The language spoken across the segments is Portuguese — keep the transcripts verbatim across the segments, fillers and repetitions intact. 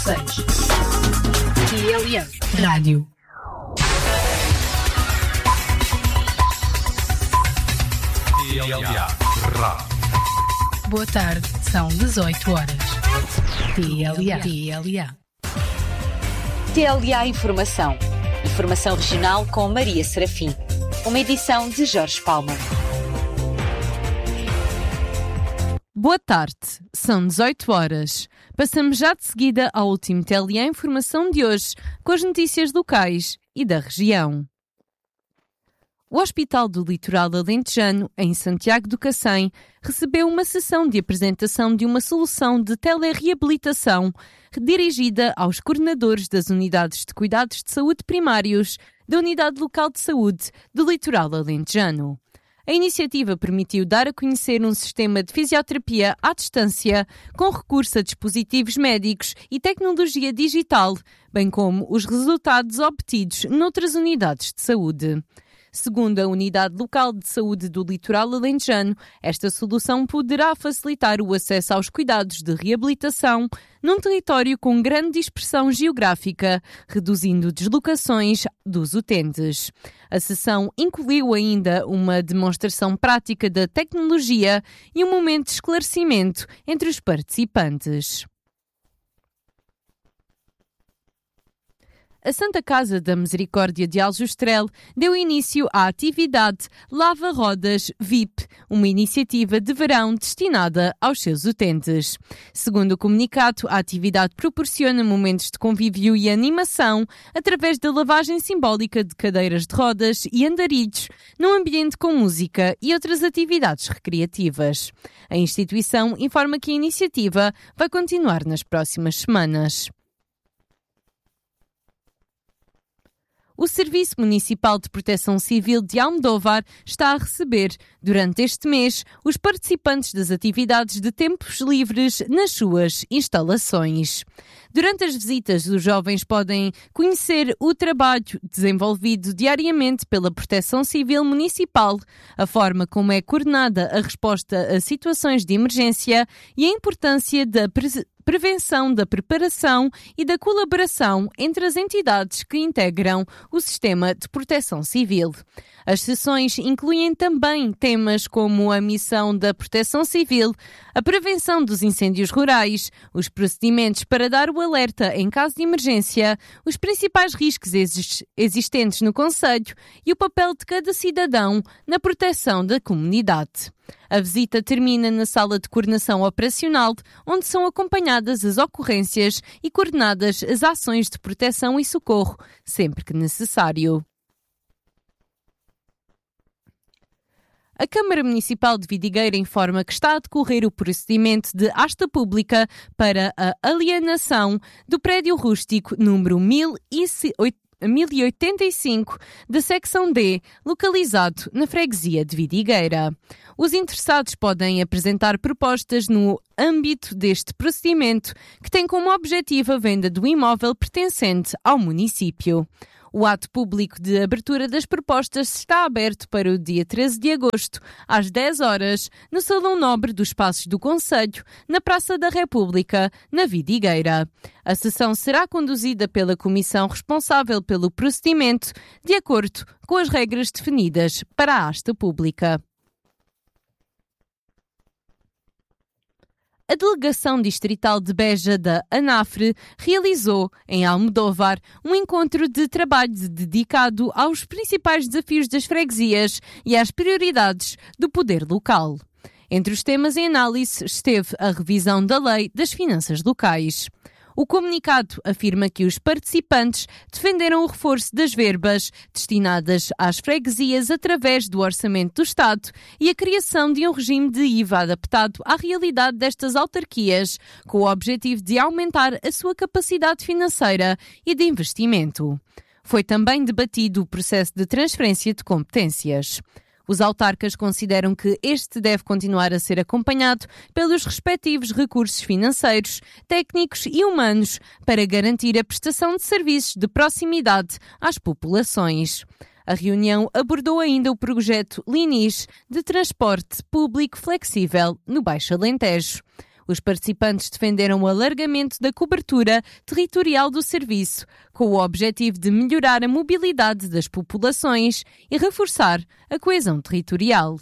seis. T L A Rádio. T L A Rádio. Boa tarde, são dezoito horas. T L A. T L A. T L A Informação. Informação regional com Maria Serafim. Uma edição de Jorge Palma. Boa tarde, são dezoito horas. Passamos já de seguida ao último T L A Informação de hoje, com as notícias locais e da região. O Hospital do Litoral Alentejano, em Santiago do Cacém, recebeu uma sessão de apresentação de uma solução de telereabilitação dirigida aos coordenadores das unidades de cuidados de saúde primários da Unidade Local de Saúde do Litoral Alentejano. A iniciativa permitiu dar a conhecer um sistema de fisioterapia à distância com recurso a dispositivos médicos e tecnologia digital, bem como os resultados obtidos noutras unidades de saúde. Segundo a Unidade Local de Saúde do Litoral Alentejano, esta solução poderá facilitar o acesso aos cuidados de reabilitação num território com grande dispersão geográfica, reduzindo deslocações dos utentes. A sessão incluiu ainda uma demonstração prática da tecnologia e um momento de esclarecimento entre os participantes. A Santa Casa da Misericórdia de Aljustrel deu início à atividade Lava Rodas V I P, uma iniciativa de verão destinada aos seus utentes. Segundo o comunicado, a atividade proporciona momentos de convívio e animação através da lavagem simbólica de cadeiras de rodas e andarilhos num ambiente com música e outras atividades recreativas. A instituição informa que a iniciativa vai continuar nas próximas semanas. O Serviço Municipal de Proteção Civil de Almodóvar está a receber, durante este mês, os participantes das atividades de tempos livres nas suas instalações. Durante as visitas, os jovens podem conhecer o trabalho desenvolvido diariamente pela Proteção Civil Municipal, a forma como é coordenada a resposta a situações de emergência e a importância da presença prevenção da preparação e da colaboração entre as entidades que integram o sistema de proteção civil. As sessões incluem também temas como a missão da proteção civil, a prevenção dos incêndios rurais, os procedimentos para dar o alerta em caso de emergência, os principais riscos existentes no concelho e o papel de cada cidadão na proteção da comunidade. A visita termina na sala de coordenação operacional, onde são acompanhadas as ocorrências e coordenadas as ações de proteção e socorro, sempre que necessário. A Câmara Municipal de Vidigueira informa que está a decorrer o procedimento de asta pública para a alienação do prédio rústico número mil e oitenta e cinco da secção D, localizado na freguesia de Vidigueira. Os interessados podem apresentar propostas no âmbito deste procedimento, que tem como objetivo a venda do imóvel pertencente ao município. O ato público de abertura das propostas está aberto para o dia treze de agosto, às dez horas, no Salão Nobre dos Passos do Concelho, na Praça da República, na Vidigueira. A sessão será conduzida pela comissão responsável pelo procedimento, de acordo com as regras definidas para a asta pública. A Delegação Distrital de Beja da ANAFRE realizou, em Almodóvar, um encontro de trabalho dedicado aos principais desafios das freguesias e às prioridades do poder local. Entre os temas em análise esteve a revisão da Lei das Finanças Locais. O comunicado afirma que os participantes defenderam o reforço das verbas destinadas às freguesias através do Orçamento do Estado e a criação de um regime de I V A adaptado à realidade destas autarquias, com o objetivo de aumentar a sua capacidade financeira e de investimento. Foi também debatido o processo de transferência de competências. Os autarcas consideram que este deve continuar a ser acompanhado pelos respectivos recursos financeiros, técnicos e humanos para garantir a prestação de serviços de proximidade às populações. A reunião abordou ainda o projeto Linis de transporte público flexível no Baixo Alentejo. Os participantes defenderam o alargamento da cobertura territorial do serviço, com o objetivo de melhorar a mobilidade das populações e reforçar a coesão territorial.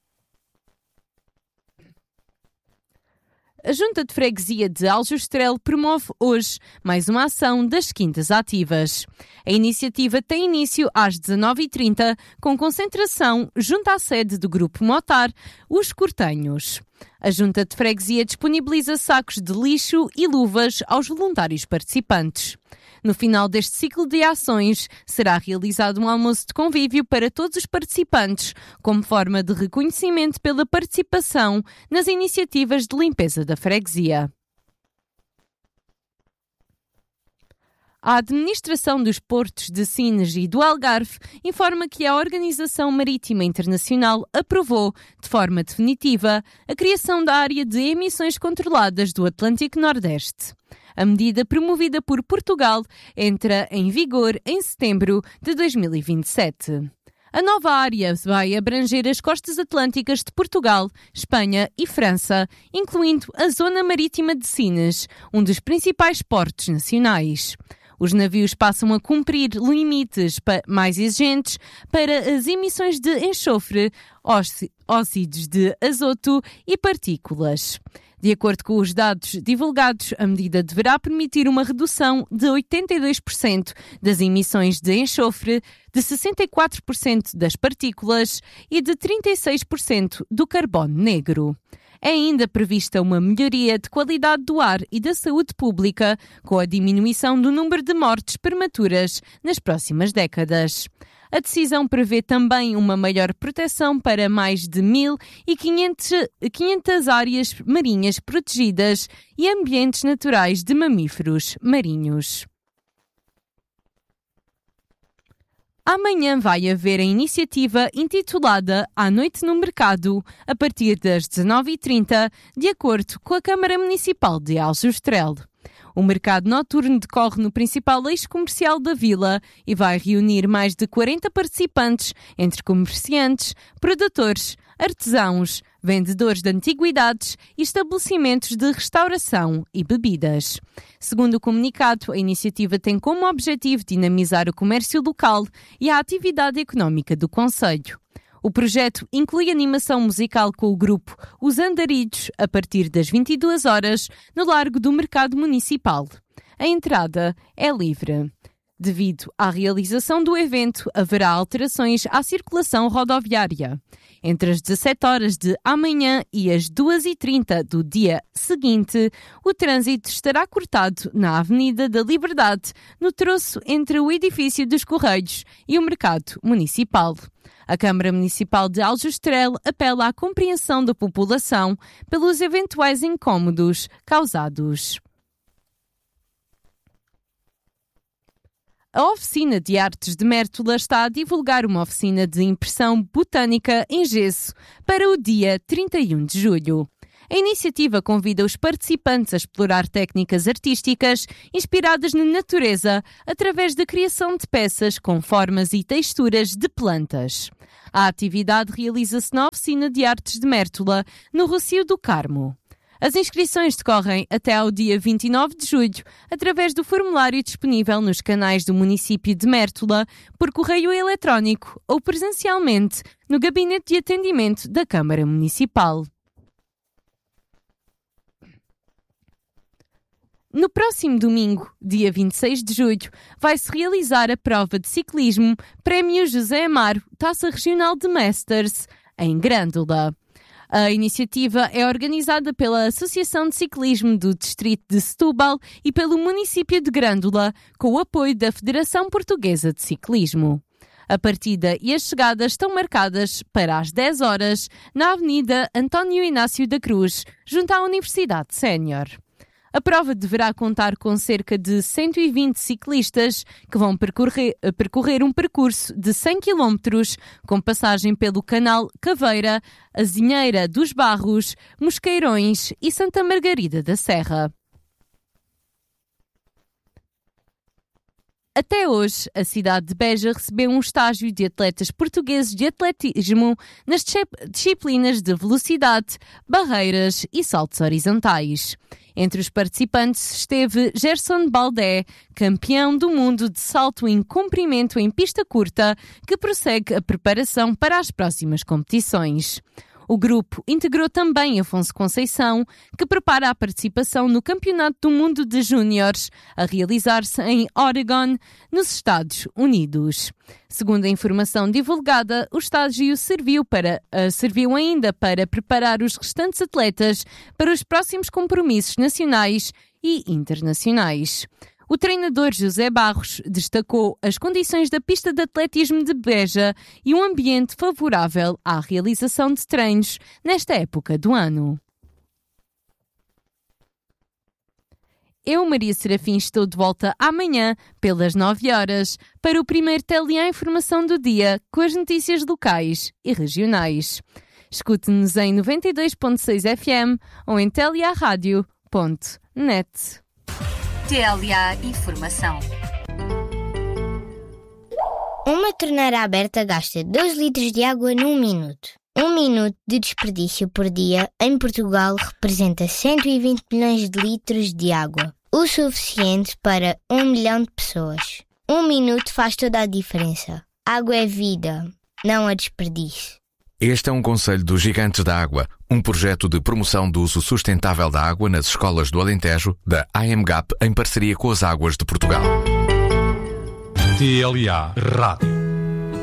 A Junta de Freguesia de Aljustrel promove hoje mais uma ação das Quintas Ativas. A iniciativa tem início às dezanove e trinta, com concentração junto à sede do Grupo Motar, Os Cortenhos. A Junta de Freguesia disponibiliza sacos de lixo e luvas aos voluntários participantes. No final deste ciclo de ações, será realizado um almoço de convívio para todos os participantes, como forma de reconhecimento pela participação nas iniciativas de limpeza da freguesia. A Administração dos Portos de Sines e do Algarve informa que a Organização Marítima Internacional aprovou, de forma definitiva, a criação da Área de Emissões Controladas do Atlântico Nordeste. A medida, promovida por Portugal, entra em vigor em setembro de dois mil e vinte e sete. A nova área vai abranger as costas atlânticas de Portugal, Espanha e França, incluindo a Zona Marítima de Sines, um dos principais portos nacionais. Os navios passam a cumprir limites mais exigentes para as emissões de enxofre, óxidos de azoto e partículas. De acordo com os dados divulgados, a medida deverá permitir uma redução de oitenta e dois por cento das emissões de enxofre, de sessenta e quatro por cento das partículas e de trinta e seis por cento do carbono negro. É ainda prevista uma melhoria de qualidade do ar e da saúde pública, com a diminuição do número de mortes prematuras nas próximas décadas. A decisão prevê também uma maior proteção para mais de mil e quinhentas áreas marinhas protegidas e ambientes naturais de mamíferos marinhos. Amanhã vai haver a iniciativa intitulada À Noite no Mercado, a partir das dezanove e trinta, de acordo com a Câmara Municipal de Aljustrel. O mercado noturno decorre no principal eixo comercial da vila e vai reunir mais de quarenta participantes, entre comerciantes, produtores, artesãos, vendedores de antiguidades e estabelecimentos de restauração e bebidas. Segundo o comunicado, a iniciativa tem como objetivo dinamizar o comércio local e a atividade económica do concelho. O projeto inclui animação musical com o grupo Os Andarilhos a partir das vinte e duas horas no Largo do Mercado Municipal. A entrada é livre. Devido à realização do evento, haverá alterações à circulação rodoviária. Entre as dezassete horas de amanhã e as duas e trinta do dia seguinte, o trânsito estará cortado na Avenida da Liberdade, no troço entre o edifício dos Correios e o Mercado Municipal. A Câmara Municipal de Aljustrel apela à compreensão da população pelos eventuais incômodos causados. A Oficina de Artes de Mértola está a divulgar uma oficina de impressão botânica em gesso para o dia trinta e um de julho. A iniciativa convida os participantes a explorar técnicas artísticas inspiradas na natureza através da criação de peças com formas e texturas de plantas. A atividade realiza-se na Oficina de Artes de Mértola, no Rocio do Carmo. As inscrições decorrem até ao dia vinte e nove de julho, através do formulário disponível nos canais do município de Mértola, por correio eletrónico ou presencialmente no Gabinete de Atendimento da Câmara Municipal. No próximo domingo, dia vinte e seis de julho, vai-se realizar a prova de ciclismo Prémio José Amaro, Taça Regional de Masters, em Grândola. A iniciativa é organizada pela Associação de Ciclismo do Distrito de Setúbal e pelo município de Grândola, com o apoio da Federação Portuguesa de Ciclismo. A partida e as chegadas estão marcadas para as dez horas na Avenida António Inácio da Cruz, junto à Universidade Sénior. A prova deverá contar com cerca de cento e vinte ciclistas que vão percorrer, percorrer um percurso de cem quilómetros, com passagem pelo Canal Caveira, Azinheira dos Barros, Mosqueirões e Santa Margarida da Serra. Até hoje, a cidade de Beja recebeu um estágio de atletas portugueses de atletismo nas disciplinas de velocidade, barreiras e saltos horizontais. Entre os participantes esteve Gerson Baldé, campeão do mundo de salto em comprimento em pista curta, que prossegue a preparação para as próximas competições. O grupo integrou também Afonso Conceição, que prepara a participação no Campeonato do Mundo de Júniores, a realizar-se em Oregon, nos Estados Unidos. Segundo a informação divulgada, o estágio serviu, para, uh, serviu ainda para preparar os restantes atletas para os próximos compromissos nacionais e internacionais. O treinador José Barros destacou as condições da pista de atletismo de Beja e um ambiente favorável à realização de treinos nesta época do ano. Eu, Maria Serafim, estou de volta amanhã, pelas nove horas, para o primeiro Telia Informação do dia, com as notícias locais e regionais. Escute-nos em noventa e dois ponto seis F M ou em teliaradio ponto net. T L A Informação. Uma torneira aberta gasta dois litros de água num minuto. Um minuto de desperdício por dia em Portugal representa cento e vinte milhões de litros de água, o suficiente para um milhão de pessoas. Um minuto faz toda a diferença. Água é vida, não a desperdício. Este é um conselho dos Gigantes da Água, um projeto de promoção do uso sustentável da água nas escolas do Alentejo, da A M G A P, em parceria com as Águas de Portugal. T L A Rádio.